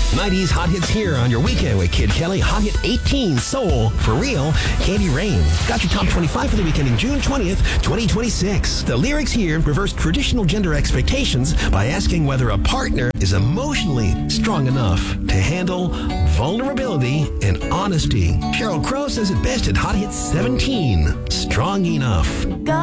90s Hot Hits here on your weekend with Kid Kelly. Hot Hit 18, Soul, For Real, Candy Rain. Got your top 25 for the weekend in June 20th, 2026. The lyrics here reverse traditional gender expectations by asking whether a partner is emotionally strong enough to handle vulnerability and honesty. Sheryl Crow says it best at Hot Hit 17, Strong Enough.